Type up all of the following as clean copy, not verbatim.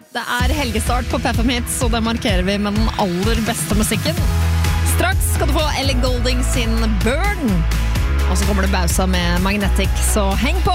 det helgestart på Peppermint, så det markerer vi med den aller beste musikken. Straks skal du få Ellie Goulding sin Burn, og så kommer det Bausa med Magnetic, så heng på!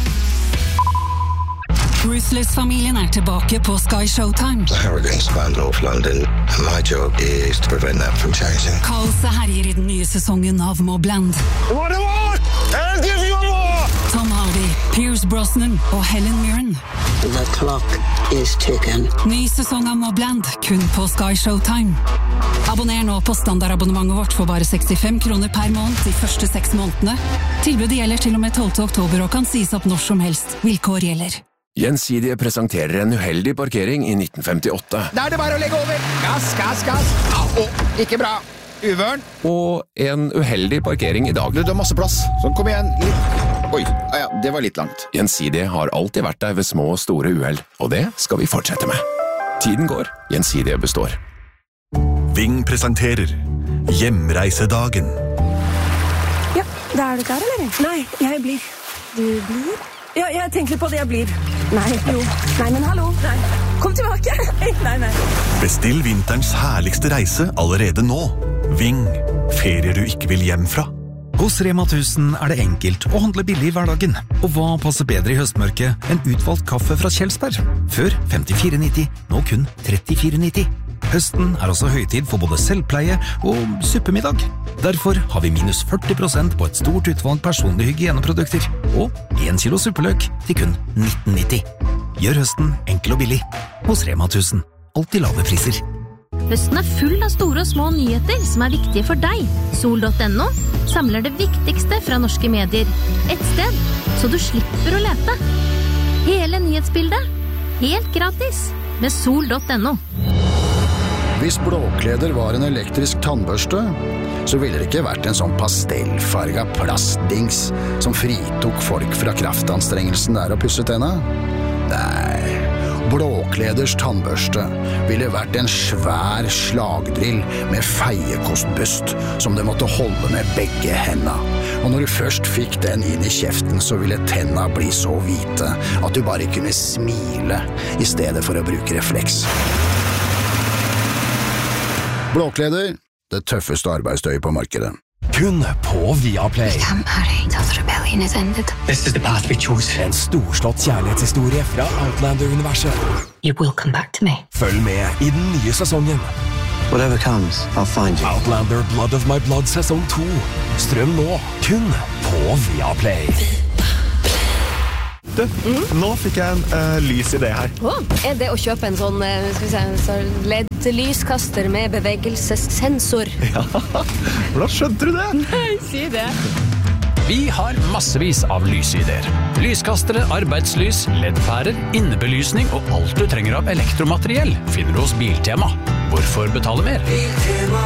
Ruthless-familien tilbake på Sky Showtime. The Harrogans by North London, and my job is to prevent that from changing. Kaoset herjer I den nye sesongen av Mobland. What do you want? I'll give you more! Tom Hardy, Pierce Brosnan og Helen Mirren. The clock is ticking. Ny sesong av Mobland, kun på Sky Showtime. Abonner nå på standardabonnementet vårt for bare 65 kroner per måned de første 6 månedene. Tilbudet gjelder til og med 12. oktober og kan sies opp når som helst. Vilkår gjelder. Gjensidige presenterer en uheldig parkering I 1958. Da det bare å legge over. Gass, gass, gass. Ikke bra. Uvørn. Og en uheldig parkering I dag. Du har masse plass. Sånn, kom igjen. Oi, ja, det var litt langt. Gjensidige har alltid vært der ved små og store uheld, og det skal vi fortsette med. Tiden går. Gjensidige består. Ving presenterer Hjemreisedagen. Ja, da du klar, eller? Nei, jeg blir. Du blir? Ja, jeg tenker litt på det jeg blir. Nei, jo. Nei, men hallo. Nei. Kom tilbake. Nei. Bestill vinterens herligste reise allerede nå. Ving. Ferier du ikke vil hjem fra. Hos Rema 1000 det enkelt å handle billig I hverdagen. Og hva passer bedre I høstmørket enn utvalgt kaffe fra Kjelsberg? Før 54,90, nå kun 34,90. Høsten også høytid for både selvpleie og suppemiddag. Derfor har vi minus 40% på et stort utvalg personlige hygieneprodukter og 1 kilo suppeløk til kun 19,90. Gjør høsten enkel og billig. Hos Rema 1000. Alltid lave priser. Høsten full av store og små nyheter som viktige for deg. Sol.no samler det viktigste fra norske medier. Et sted, så du slipper å lete. Hele nyhetsbildet, helt gratis, med Sol.no. Hvis blåkleder var en elektrisk tannbørste, så ville det ikke vært en sånn pastellfarget plastdings som fritok folk fra kraftanstrengelsen der å pusse tenna. Nei, blåkleders tannbørste ville vært en svær slagdrill med feiekostbust som du måtte holde med begge hendene. Og når du først fikk den inn I kjeften, så ville tenna bli så hvite at du bare kunne smile I stedet for å bruke refleks. Blåkleder, det tøffeste arbeidstøy på markedet. Kun på Viaplay. This is the path we chose. En storslått kjærlighetshistorie fra Outlander-universet. You will come back to me. Følg med I den nye sesongen. Whatever comes, I'll find you. Outlander Blood of My Blood sesong 2. Strøm nå, kun på Viaplay. Du, nå fikk jeg en lys idé her. Det å kjøpe en sånn, LED-lyskaster med bevegelsessensor? Ja, hvordan skjønte du det? Nei, si det. Vi har massevis av lysideer. Lyskastere, arbeidslys, LED-pærer, innebelysning og alt du trenger av elektromateriell finner du hos Biltema. Hvorfor betale mer? Biltema.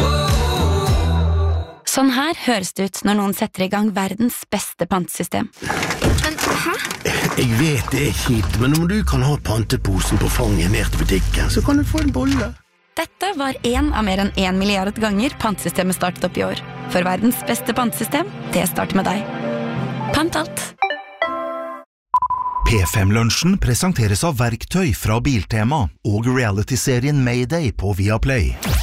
Sånn her høres det ut når noen setter I gang verdens beste pantesystem. Men, hæ? Jeg vet det kjipt, men om du kan ha panteposen på fanget ned til butikken, så kan du få en bolle. Dette var en av mer enn 1 milliard ganger pantesystemet startet opp I år. For verdens beste pantesystem, det starter med deg. Pant alt. P5-lunsjen presenteres av verktøy fra Biltema og reality-serien Mayday på Viaplay.